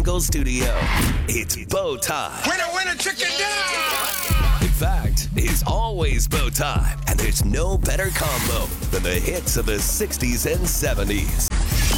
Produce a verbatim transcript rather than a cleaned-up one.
musical studio. It's Bo Time. Winner, winner, chicken dinner! In fact, it's always Bo Time, and there's no better combo than the hits of the sixties and seventies.